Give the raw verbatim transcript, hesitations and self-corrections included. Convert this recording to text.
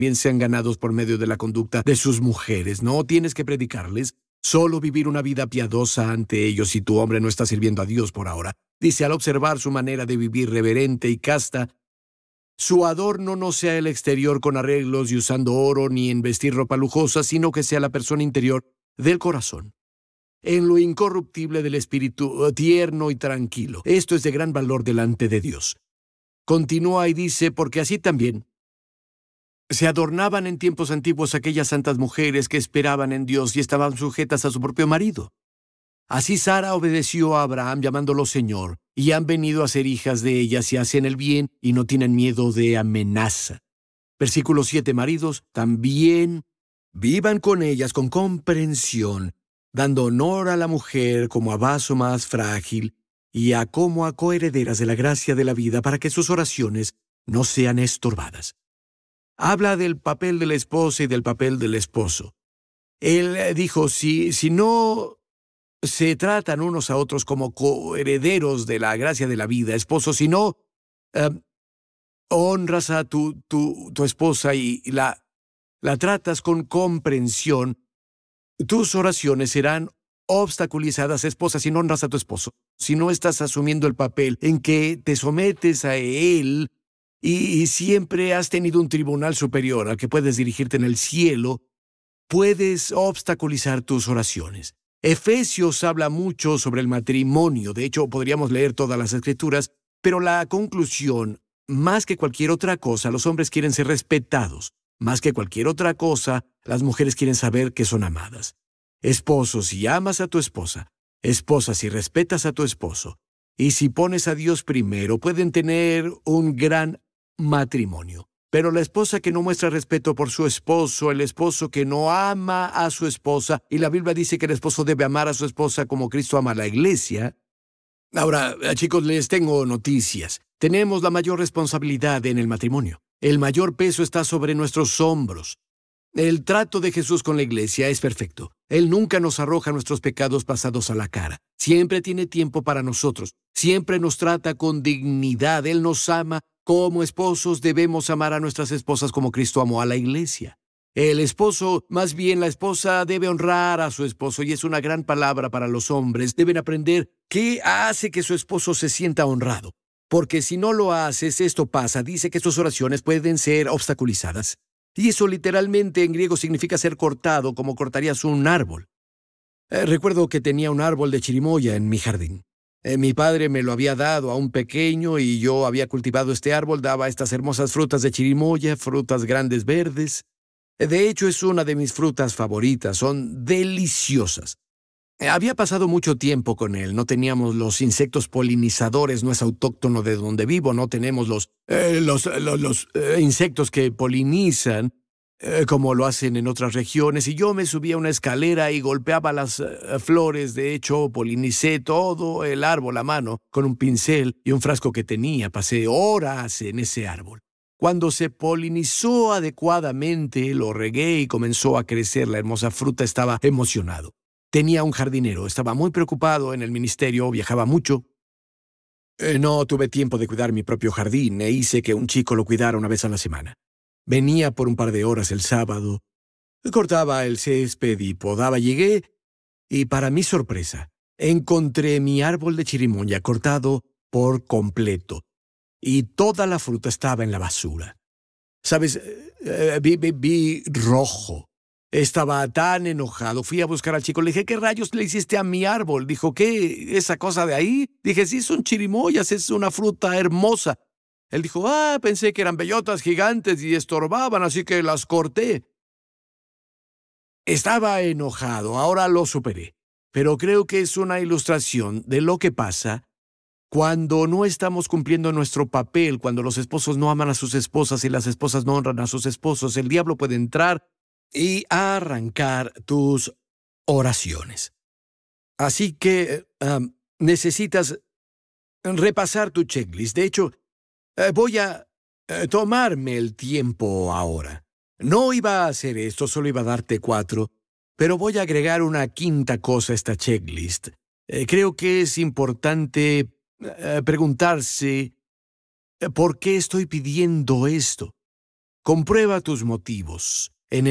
sean ganados por medio de la conducta de sus mujeres. No tienes que predicarles, solo vivir una vida piadosa ante ellos si tu hombre no está sirviendo a Dios por ahora. Dice, al observar su manera de vivir reverente y casta, su adorno no sea el exterior con arreglos y usando oro ni en vestir ropa lujosa, sino que sea la persona interior del corazón, en lo incorruptible del espíritu, tierno y tranquilo. Esto es de gran valor delante de Dios. Continúa y dice, porque así también se adornaban en tiempos antiguos aquellas santas mujeres que esperaban en Dios y estaban sujetas a su propio marido. Así Sara obedeció a Abraham llamándolo Señor, y han venido a ser hijas de ellas y hacen el bien y no tienen miedo de amenaza. Versículo siete, maridos, también vivan con ellas con comprensión, dando honor a la mujer como a vaso más frágil y a como a coherederas de la gracia de la vida para que sus oraciones no sean estorbadas. Habla del papel de la esposa y del papel del esposo. Él dijo, si, si no se tratan unos a otros como coherederos de la gracia de la vida, esposo, si no eh, honras a tu, tu, tu esposa y la, la tratas con comprensión, tus oraciones serán obstaculizadas, esposa, si no honras a tu esposo, si no estás asumiendo el papel en que te sometes a él y, y siempre has tenido un tribunal superior al que puedes dirigirte en el cielo, puedes obstaculizar tus oraciones. Efesios habla mucho sobre el matrimonio. De hecho, podríamos leer todas las escrituras, pero la conclusión, más que cualquier otra cosa, los hombres quieren ser respetados. Más que cualquier otra cosa, las mujeres quieren saber que son amadas. Esposo, si amas a tu esposa, esposa, si respetas a tu esposo, y si pones a Dios primero, pueden tener un gran matrimonio. Pero la esposa que no muestra respeto por su esposo, el esposo que no ama a su esposa, y la Biblia dice que el esposo debe amar a su esposa como Cristo ama a la iglesia. Ahora, chicos, les tengo noticias. Tenemos la mayor responsabilidad en el matrimonio. El mayor peso está sobre nuestros hombros. El trato de Jesús con la iglesia es perfecto. Él nunca nos arroja nuestros pecados pasados a la cara. Siempre tiene tiempo para nosotros. Siempre nos trata con dignidad. Él nos ama. Como esposos debemos amar a nuestras esposas como Cristo amó a la iglesia. El esposo, más bien la esposa, debe honrar a su esposo, y es una gran palabra para los hombres. Deben aprender qué hace que su esposo se sienta honrado. Porque si no lo haces, esto pasa. Dice que sus oraciones pueden ser obstaculizadas. Y eso literalmente en griego significa ser cortado, como cortarías un árbol. Eh, recuerdo que tenía un árbol de chirimoya en mi jardín. Eh, mi padre me lo había dado a un pequeño y yo había cultivado este árbol. Daba estas hermosas frutas de chirimoya, frutas grandes verdes. Eh, de hecho, es una de mis frutas favoritas. Son deliciosas. Eh, había pasado mucho tiempo con él. No teníamos los insectos polinizadores. No es autóctono de donde vivo. No tenemos los, eh, los, los, los eh, insectos que polinizan, eh, como lo hacen en otras regiones, y yo me subía a una escalera y golpeaba las uh, flores. De hecho, polinicé todo el árbol a mano con un pincel y un frasco que tenía. Pasé horas en ese árbol. Cuando se polinizó adecuadamente, lo regué y comenzó a crecer. La hermosa fruta. Estaba emocionado. Tenía un jardinero. Estaba muy preocupado en el ministerio. Viajaba mucho. Eh, no tuve tiempo de cuidar mi propio jardín e hice que un chico lo cuidara una vez a la semana. Venía por un par de horas el sábado, cortaba el césped y podaba. Llegué y, para mi sorpresa, encontré mi árbol de chirimoya cortado por completo y toda la fruta estaba en la basura. ¿Sabes? Eh, vi, vi, vi rojo. Estaba tan enojado. Fui a buscar al chico. Le dije, ¿qué rayos le hiciste a mi árbol? Dijo, ¿qué? ¿Esa cosa de ahí? Dije, sí, son chirimoyas, es una fruta hermosa. Él dijo, ah, pensé que eran bellotas gigantes y estorbaban, así que las corté. Estaba enojado, ahora lo superé. Pero creo que es una ilustración de lo que pasa cuando no estamos cumpliendo nuestro papel, cuando los esposos no aman a sus esposas y las esposas no honran a sus esposos. El diablo puede entrar y arrancar tus oraciones. Así que um, necesitas repasar tu checklist. De hecho, Eh, voy a eh, tomarme el tiempo ahora. No iba a hacer esto, solo iba a darte cuatro, pero voy a agregar una quinta cosa a esta checklist. Eh, creo que es importante eh, preguntarse eh, ¿por qué estoy pidiendo esto? Comprueba tus motivos.